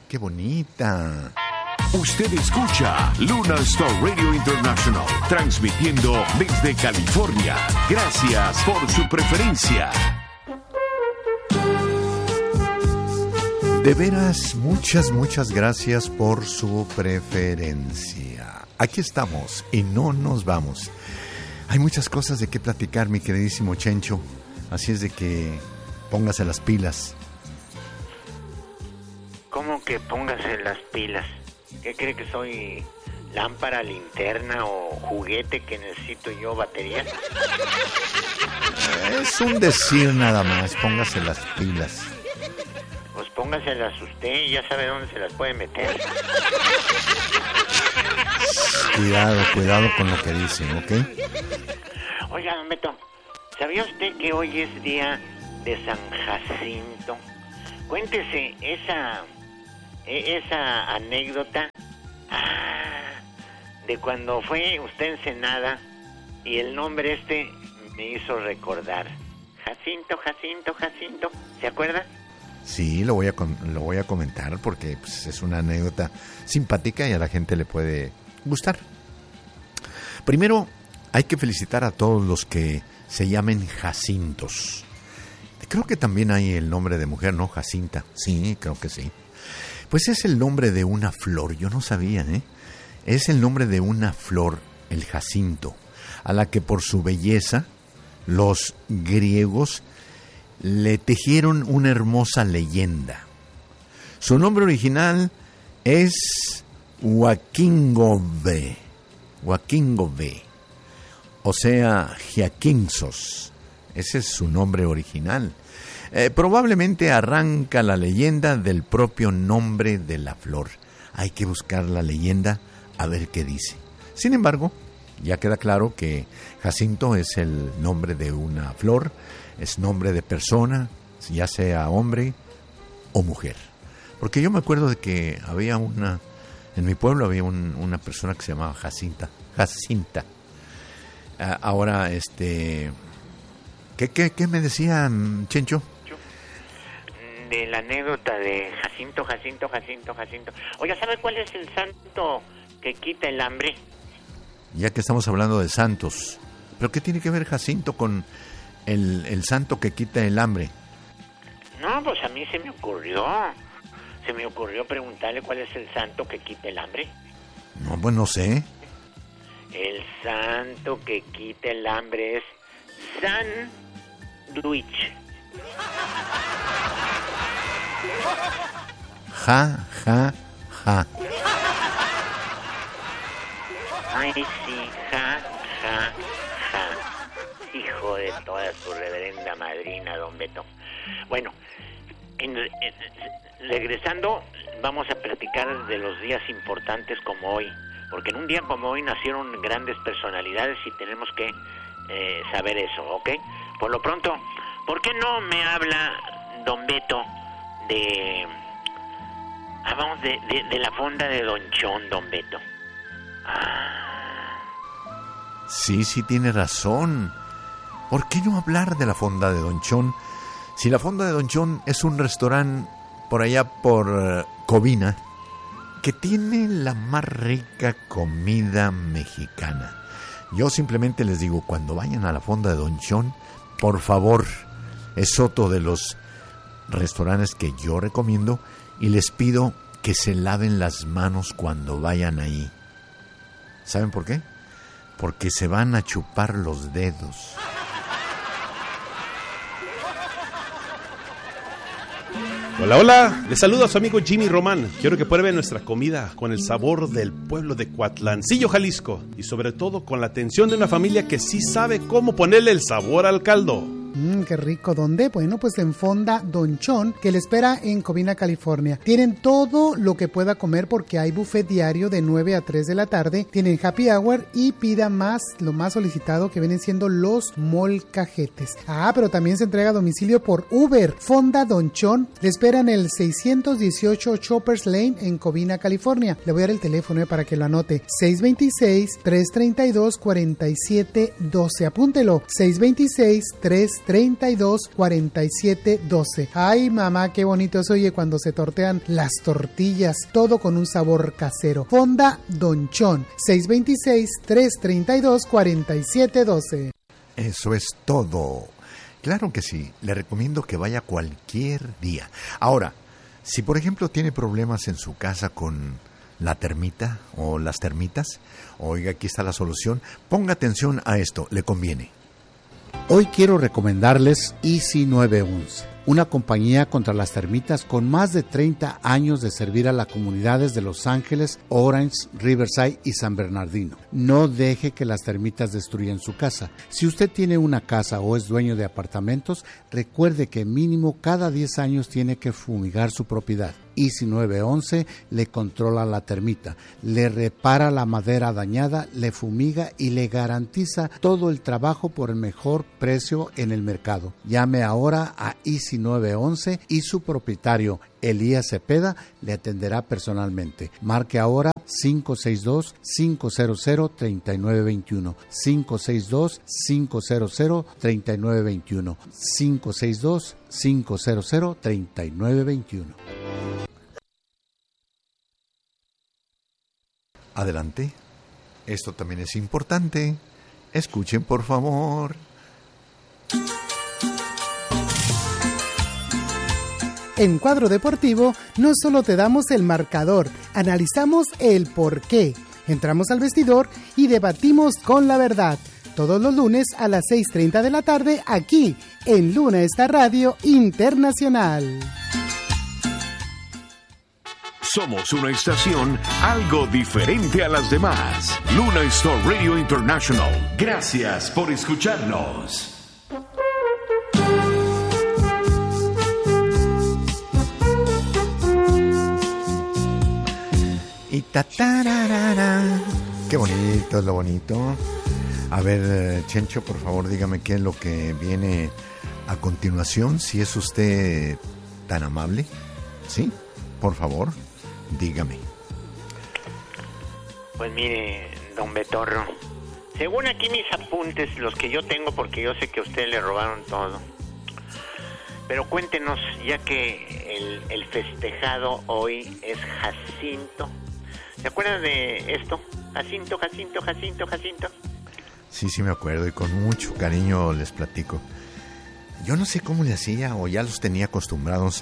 qué bonita. Usted escucha Lunar Star Radio International, transmitiendo desde California. Gracias por su preferencia. De veras, muchas gracias por su preferencia. Aquí estamos y no nos vamos. Hay muchas cosas de qué platicar, mi queridísimo Chencho. Así es de que póngase las pilas. ¿Cómo que póngase las pilas? ¿Qué cree que soy? ¿Lámpara, linterna o juguete que necesito yo batería? Es un decir nada más, póngase las pilas. Pues póngaselas usted, ya sabe dónde se las puede meter. Cuidado con lo que dice, ¿ok? Oiga, don Beto, ¿sabía usted que hoy es día de San Jacinto? Cuéntese esa anécdota de cuando fue usted a Ensenada y el nombre me hizo recordar. Jacinto, ¿se acuerda? Sí, lo voy a comentar porque pues, es una anécdota simpática y a la gente le puede gustar. Primero, hay que felicitar a todos los que se llamen Jacintos. Creo que también hay el nombre de mujer, ¿no? Jacinta. Sí, creo que sí. Pues es el nombre de una flor, yo no sabía, ¿eh? Es el nombre de una flor, el jacinto, a la que por su belleza los griegos le tejieron una hermosa leyenda. Su nombre original es Huaquingove, o sea, Giaquinzos. Ese es su nombre original. Probablemente arranca la leyenda del propio nombre de la flor. Hay que buscar la leyenda a ver qué dice. Sin embargo, ya queda claro que Jacinto es el nombre de una flor, es nombre de persona, ya sea hombre o mujer. Porque yo me acuerdo de que en mi pueblo había una persona que se llamaba Jacinta. Ahora, ¿qué me decía, Chencho? De la anécdota de Jacinto. Oiga, ¿sabe cuál es el santo que quita el hambre? Ya que estamos hablando de santos, ¿pero qué tiene que ver Jacinto con el santo que quita el hambre? No, pues a mí se me ocurrió preguntarle cuál es el santo que quita el hambre. No, pues no sé. El santo que quita el hambre es San Luis. Ja. Ay, sí, ja. Hijo de toda su reverenda madrina, don Beto. Bueno, regresando, vamos a platicar de los días importantes como hoy, porque en un día como hoy nacieron grandes personalidades y tenemos que saber eso, ¿ok? Por lo pronto, ¿por qué no me habla don Beto de la fonda de Don Chon, don Beto? Sí, tiene razón. ¿Por qué no hablar de la fonda de Don Chon? Si la fonda de Don Chon es un restaurante por allá por Covina, que tiene la más rica comida mexicana. Yo simplemente les digo, cuando vayan a la fonda de Don Chon, por favor, es otro de los restaurantes que yo recomiendo y les pido que se laven las manos cuando vayan ahí. ¿Saben por qué? Porque se van a chupar los dedos. Hola, les saludo a su amigo Jimmy Román. Quiero que prueben nuestra comida con el sabor del pueblo de Coatlancillo, Jalisco. Y sobre todo con la atención de una familia que sí sabe cómo ponerle el sabor al caldo. Qué rico. ¿Dónde? Bueno, pues en Fonda Don Chon, que le espera en Covina, California. Tienen todo lo que pueda comer porque hay buffet diario de 9 a 3 de la tarde. Tienen happy hour y pida más, lo más solicitado que vienen siendo los molcajetes. Pero también se entrega a domicilio por Uber. Fonda Don Chon le esperan el 618 Choppers Lane en Covina, California. Le voy a dar el teléfono para que lo anote. 626-332-4712. Apúntelo. 626-332-4712. 626-3247-12. Ay, mamá, qué bonito se oye cuando se tortean las tortillas, todo con un sabor casero. Fonda Don Chon, 626-332-4712. Eso es todo. Claro que sí, le recomiendo que vaya cualquier día. Ahora, si por ejemplo tiene problemas en su casa con la termita o las termitas, oiga, aquí está la solución. Ponga atención a esto, le conviene. Hoy quiero recomendarles Easy 911, una compañía contra las termitas con más de 30 años de servir a las comunidades de Los Ángeles, Orange, Riverside y San Bernardino. No deje que las termitas destruyan su casa. Si usted tiene una casa o es dueño de apartamentos, recuerde que mínimo cada 10 años tiene que fumigar su propiedad. Easy 911 le controla la termita, le repara la madera dañada, le fumiga y le garantiza todo el trabajo por el mejor precio en el mercado. Llame ahora a Easy 911 y su propietario, Elías Cepeda, le atenderá personalmente. Marque ahora 562-500-3921, 562-500-3921, 562-500-3921. Adelante. Esto también es importante. Escuchen, por favor. En Cuadro Deportivo no solo te damos el marcador, analizamos el porqué. Entramos al vestidor y debatimos con la verdad. Todos los lunes a las 6:30 de la tarde aquí en Luna Star Radio Internacional. Somos una estación algo diferente a las demás. Luna Star Radio International. Gracias por escucharnos. Y tatararara. Qué bonito es lo bonito. A ver, Chencho, por favor, dígame qué es lo que viene a continuación, si es usted tan amable. ¿Sí? Por favor, dígame. Pues mire, don Betorro, según aquí mis apuntes, los que yo tengo, porque yo sé que a usted le robaron todo, pero cuéntenos, ya que el festejado hoy es Jacinto. ¿Se acuerdan de esto? Jacinto, Jacinto, Jacinto, Jacinto. Sí, me acuerdo y con mucho cariño les platico. Yo no sé cómo le hacía o ya los tenía acostumbrados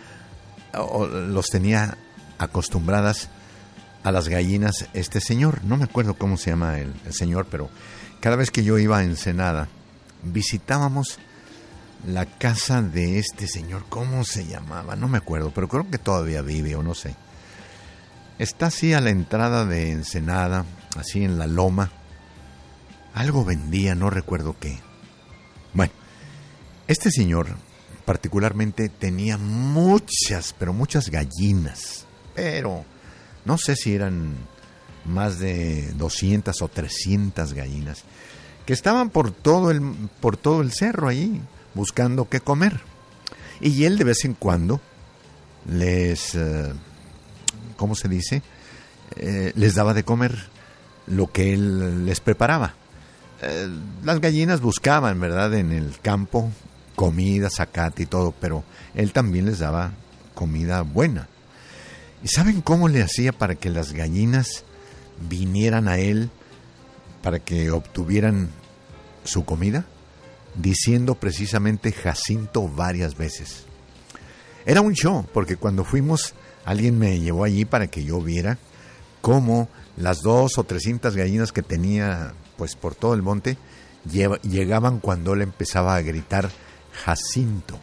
o los tenía acostumbradas a las gallinas este señor. No me acuerdo cómo se llama el señor, pero cada vez que yo iba a Ensenada visitábamos la casa de este señor. ¿Cómo se llamaba? No me acuerdo, pero creo que todavía vive o no sé. Está así a la entrada de Ensenada, así en la loma. Algo vendía, no recuerdo qué. Bueno, este señor particularmente tenía muchas, pero muchas gallinas. Pero no sé si eran más de 200 o 300 gallinas que estaban por todo el cerro ahí buscando qué comer. Y él de vez en cuando les... ¿cómo se dice? Les daba de comer lo que él les preparaba. Las gallinas buscaban, ¿verdad?, en el campo comida, zacate y todo, pero él también les daba comida buena. ¿Y saben cómo le hacía para que las gallinas vinieran a él, para que obtuvieran su comida? Diciendo precisamente Jacinto varias veces. Era un show, porque cuando fuimos... Alguien me llevó allí para que yo viera cómo las 200 o 300 gallinas que tenía pues por todo el monte llegaban cuando él empezaba a gritar Jacinto.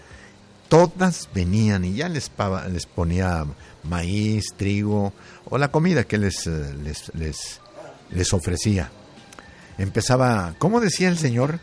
Todas venían y ya les ponía maíz, trigo o la comida que les ofrecía. Empezaba, ¿cómo decía el señor?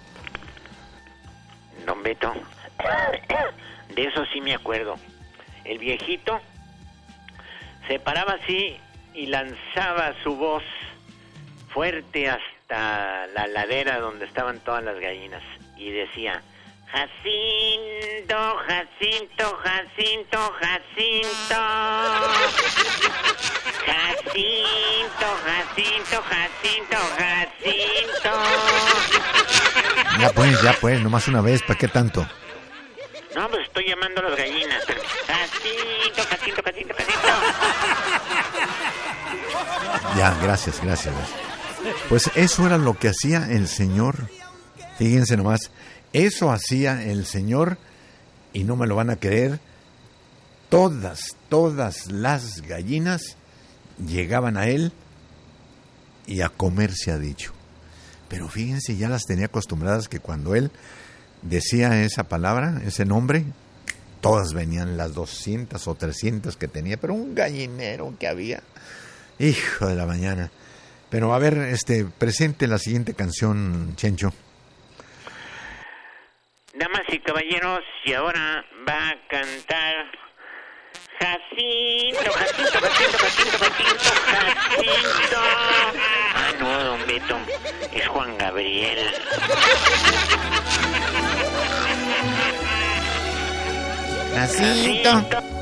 Don Beto, de eso sí me acuerdo. El viejito se paraba así y lanzaba su voz fuerte hasta la ladera donde estaban todas las gallinas y decía: Jacinto, Jacinto, Jacinto, Jacinto. Jacinto, Jacinto, Jacinto, Jacinto. Ya pues, nomás una vez, ¿para qué tanto? No, pues estoy llamando a las gallinas. Jacinto. Ya, gracias. Pues eso era lo que hacía el señor. Fíjense nomás, eso hacía el señor, y no me lo van a creer. Todas las gallinas llegaban a él y a comer, se ha dicho. Pero fíjense, ya las tenía acostumbradas que cuando él decía esa palabra, ese nombre, todas venían, las 200 o 300 que tenía, pero un gallinero que había, hijo de la mañana. Pero a ver, presente la siguiente canción, Chencho. Damas y caballeros, y ahora va a cantar Jacinto. Ah, no, don Beto, es Juan Gabriel. Jacinto.